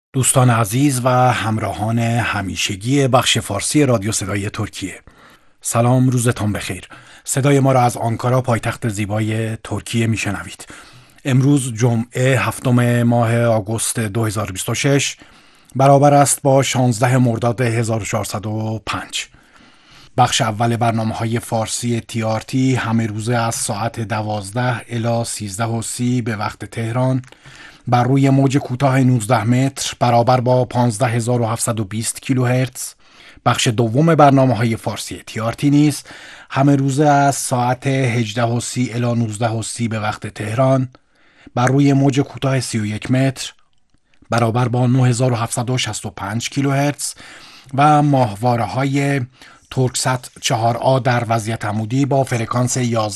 دوستان عزیز و همراهان همیشگی بخش فارسی رادیو صدای ترکیه، سلام، روزتان بخیر. صدای ما را از آنکارا، پایتخت زیبای ترکیه میشنوید. امروز جمعه 7 ماه آگوست 2026 برابر است با 16 مرداد 1405. بخش اول برنامه‌های فارسی TRT همه روزه از ساعت 12 الی 13:30 به وقت تهران بر روی موج کوتاه 19 متر برابر با 15720 کیلوهرتز. بخش دوم برنامه‌های فارسی TRT نیز همه روزه از ساعت 18:30 الی 19:30 به وقت تهران بر روی موج کوتاه 31 متر برابر با 9765 کیلوهرتز و ماهواره‌های ترکست 4A در وضعیت عمودی با فرکانس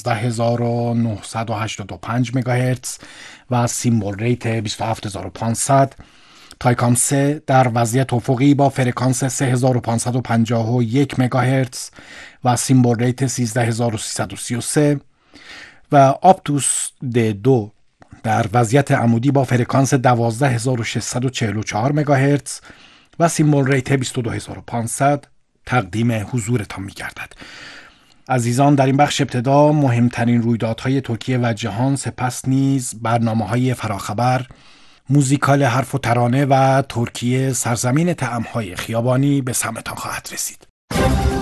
11985 مگاهرتز و سیمبل ریت 27500، تایکام 3 در وضعیت افقی با فرکانس 3551 مگاهرتز و سیمبل ریت 13333 و آپتوس D2 در وضعیت عمودی با فرکانس 12644 مگاهرتز و سیمبل ریت 22500 تقدیم حضورتان می‌گردد. عزیزان، در این بخش ابتدا مهمترین رویدادهای ترکیه و جهان، سپس نیز برنامه‌های فراخبر، موزیکال حرف و ترانه و ترکیه سرزمین طعم‌های خیابانی به سمتان خواهد رسید.